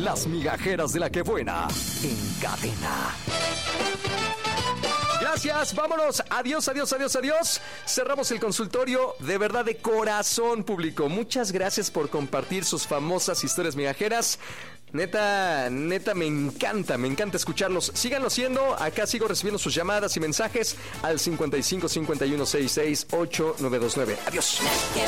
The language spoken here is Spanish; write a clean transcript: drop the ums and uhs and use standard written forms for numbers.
Las migajeras de la que buena en Cadena. Gracias, vámonos. Adiós, adiós, adiós, adiós. Cerramos el consultorio, de verdad, de corazón, público. Muchas gracias por compartir sus famosas historias migajeras. Neta, me encanta escucharlos. Síganlo siendo. Acá sigo recibiendo sus llamadas y mensajes al 55 51 66 8929. Adiós.